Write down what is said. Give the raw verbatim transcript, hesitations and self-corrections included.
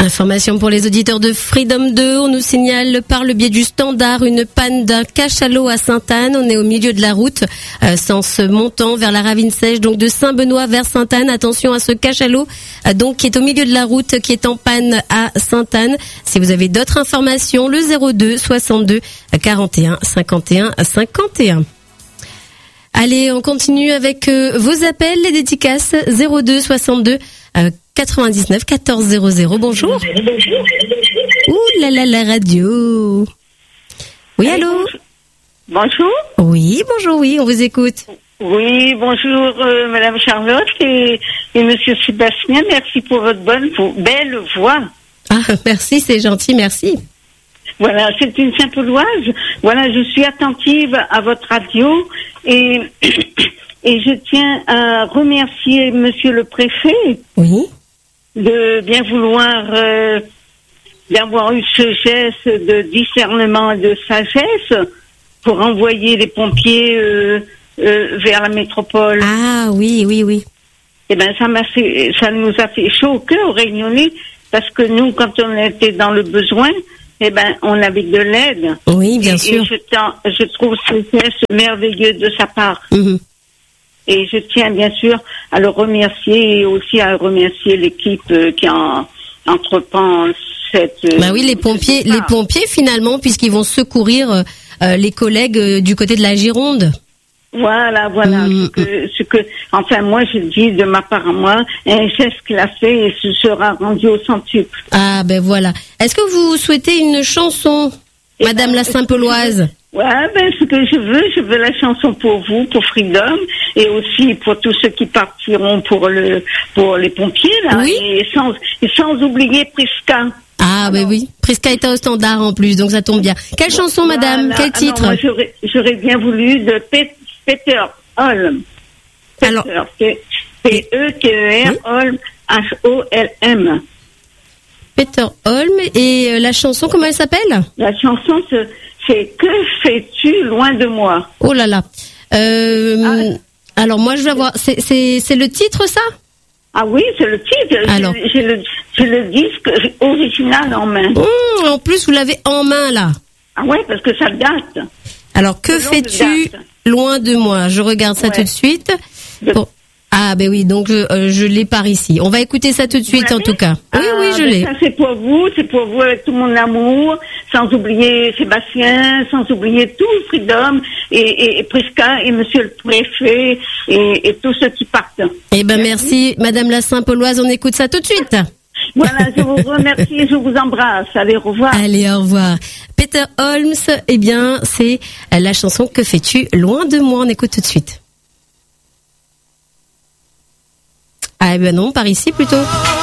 Information pour les auditeurs de Freedom deux, on nous signale par le biais du standard une panne d'un cachalot à Sainte-Anne. On est au milieu de la route, euh, sens montant vers la Ravine Sèche, donc de Saint-Benoît vers Sainte-Anne. Attention à ce cachalot, euh, donc qui est au milieu de la route, qui est en panne à Sainte-Anne. Si vous avez d'autres informations, le zéro deux soixante-deux quarante et un cinquante et un cinquante et un. Allez, on continue avec euh, vos appels, les dédicaces. Zéro deux soixante-deux euh, quatre-vingt-dix-neuf quatorze zéro zéro. Bonjour. Ouh là là, la radio. Oui, allô? Bonjour. Oui, bonjour, oui, on vous écoute. Oui, bonjour euh, Madame Charlotte et, et Monsieur Sébastien. Merci pour votre bonne, vo- belle voix. Ah, merci, c'est gentil, merci. Voilà, c'est une Saint-Pauloise. Voilà, je suis attentive à votre radio et, et je tiens à remercier Monsieur le Préfet. Oui. De bien vouloir, euh, d'avoir eu ce geste de discernement et de sagesse pour envoyer les pompiers euh, euh, vers la métropole. Ah oui, oui, oui. Eh ben, ça m'a fait, ça nous a fait chaud au cœur, aux Réunionnais, parce que nous, quand on était dans le besoin, eh ben, on avait de l'aide. Oui, bien et, sûr. Et je, je trouve ce geste merveilleux de sa part. Mmh. Et je tiens bien sûr à le remercier et aussi à remercier l'équipe euh, qui en, entreprend cette. Euh, bah oui, les pompiers, les pompiers finalement, puisqu'ils vont secourir euh, les collègues euh, du côté de la Gironde. Voilà, voilà. Mmh. Ce, que, ce que, enfin, moi, je dis de ma part à moi, un geste qu'il a fait et ce sera rendu au centuple. Ah ben voilà. Est-ce que vous souhaitez une chanson, et Madame ben, la Saint-Pauloise? Ouais, ben, ce que je veux, je veux la chanson pour vous, pour Freedom, et aussi pour tous ceux qui partiront pour le, pour les pompiers, là. Oui. Et sans, et sans oublier Prisca. Ah, ben oui. Prisca est au standard en plus, donc ça tombe bien. Quelle chanson, madame? Voilà. Quel titre? Alors, moi, j'aurais, j'aurais bien voulu de Pe- Peter Holm. Peter, Alors. P E T E R, oui. Holm, H O L M. Peter Holm, et euh, la chanson, comment elle s'appelle? La chanson, c'est, c'est Que fais-tu loin de moi? Oh là là. Euh, ah. Alors moi, je vais voir. C'est, c'est, c'est le titre, ça? Ah oui, c'est le titre. Alors. J'ai, j'ai, le, j'ai le disque original en main. Mmh, en plus, vous l'avez en main, là. Ah ouais, parce que ça date. Alors, que fais-tu loin de moi? Je regarde ça ouais. tout de suite. De... Bon. Ah ben oui, donc je, euh, je l'ai par ici. On va écouter ça tout de suite en tout cas. Oui, ah, oui, je l'ai. Ça c'est pour vous, c'est pour vous avec tout mon amour, sans oublier Sébastien, sans oublier tout Freedom et, et, et Prisca et Monsieur le Préfet et, et tous ceux qui partent. Eh ben merci, merci Madame la Saint-Pauloise, on écoute ça tout de suite. Voilà, je vous remercie, je vous embrasse. Allez, au revoir. Allez, au revoir. Peter Holmes, eh bien, c'est la chanson Que fais-tu loin de moi? On écoute tout de suite. Ah ben non, par ici plutôt.